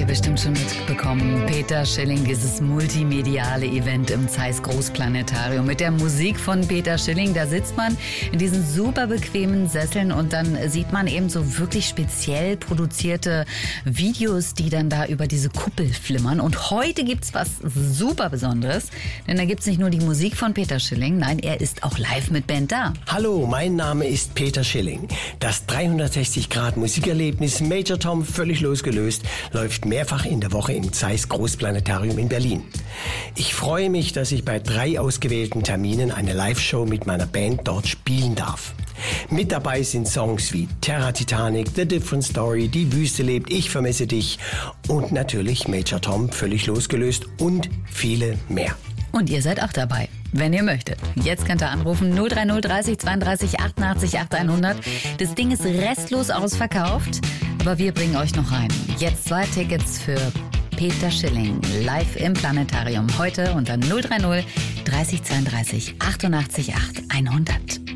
bestimmt schon mitbekommen. Peter Schilling, dieses multimediale Event im Zeiss Großplanetarium. Mit der Musik von Peter Schilling, da sitzt man in diesen super bequemen Sesseln und dann sieht man eben so wirklich speziell produzierte Videos, die dann da über diese Kuppel flimmern. Und heute gibt's was super Besonderes, denn da gibt's nicht nur die Musik von Peter Schilling, nein, er ist auch live mit Band da. Hallo, mein Name ist Peter Schilling. Das 360-Grad-Musikerlebnis Major Tom völlig losgelöst läuft mehrfach in der Woche im Zeiss Großplanetarium in Berlin. Ich freue mich, dass ich bei 3 ausgewählten Terminen eine Live-Show mit meiner Band dort spielen darf. Mit dabei sind Songs wie Terra Titanic, The Different Story, Die Wüste lebt, Ich vermisse dich und natürlich Major Tom völlig losgelöst und viele mehr. Und ihr seid auch dabei, wenn ihr möchtet. Jetzt könnt ihr anrufen 030 30 32 88 8100. Das Ding ist restlos ausverkauft, aber wir bringen euch noch rein. Jetzt 2 Tickets für Peter Schilling live im Planetarium. Heute unter 030 30 32 88 100.